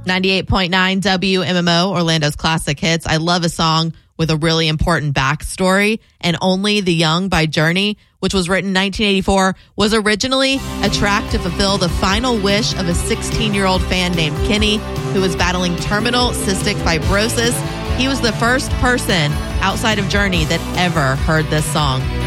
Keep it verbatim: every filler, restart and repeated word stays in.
ninety-eight point nine W M M O, Orlando's classic hits. I love a song with a really important backstory. And Only the Young by Journey, which was written in nineteen eighty-four, was originally a track to fulfill the final wish of a sixteen-year-old fan named Kenny, who was battling terminal cystic fibrosis. He was the first person outside of Journey that ever heard this song.